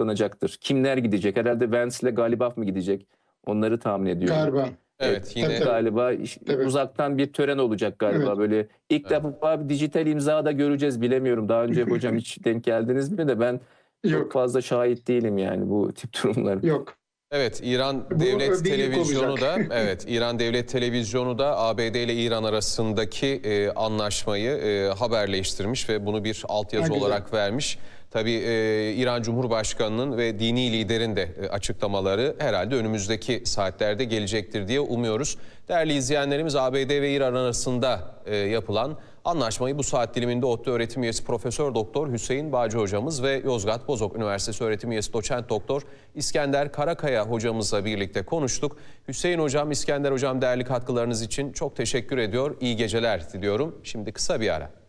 açıklanacaktır. Kimler gidecek? Herhalde Vance ile Galibaf mı gidecek? Onları tahmin ediyorum. Galiba. Evet, yine Tabii. Galiba Evet. uzaktan bir tören olacak galiba. Evet. Böyle ilk defa bir dijital imza da göreceğiz, bilemiyorum. Daha önce hocam hiç denk geldiniz mi de ben çok Yok. fazla şahit değilim yani bu tip durumlara. Yok. Evet, İran Bu Devlet bir yük Televizyonu olacak. da İran Devlet Televizyonu da ABD ile İran arasındaki anlaşmayı haberleştirmiş ve bunu bir altyazı güzel. olarak vermiş. Tabii İran Cumhurbaşkanı'nın ve dini liderin de açıklamaları herhalde önümüzdeki saatlerde gelecektir diye umuyoruz. Değerli izleyenlerimiz, ABD ve İran arasında yapılan anlaşmayı bu saat diliminde ODTÜ öğretim üyesi Profesör Doktor Hüseyin Bağcı hocamız ve Yozgat Bozok Üniversitesi öğretim üyesi Doçent Doktor İskender Karakaya hocamızla birlikte konuştuk. Hüseyin hocam, İskender hocam, değerli katkılarınız için çok teşekkür ediyor. İyi geceler diliyorum. Şimdi kısa bir ara.